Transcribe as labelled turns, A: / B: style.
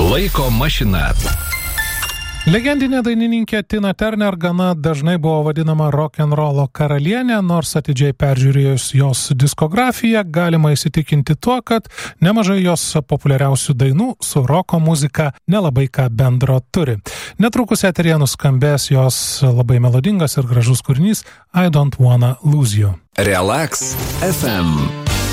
A: Laiko mašina.
B: Legendinė dainininkė Tina Turner gana dažnai buvo vadinama rock'n'rollo karalienė, nors atidžiai peržiūrėjus jos diskografiją galima įsitikinti tuo, kad nemažai jos populiariausių dainų su roko muzika nelabai ką bendro turi. Netrukus eteryje nuskambės jos labai melodingas ir gražus kūrinys I Don't Wanna Lose You.
A: Relax FM.